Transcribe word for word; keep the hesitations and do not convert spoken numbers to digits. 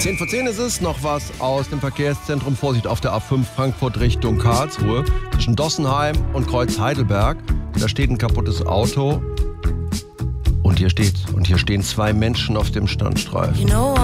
zehn vor zehn ist es, noch was aus dem Verkehrszentrum. Vorsicht auf der A fünf Frankfurt Richtung Karlsruhe. Zwischen Dossenheim und Kreuz Heidelberg. Da steht ein kaputtes Auto. Und hier steht's. Und hier stehen zwei Menschen auf dem Standstreifen.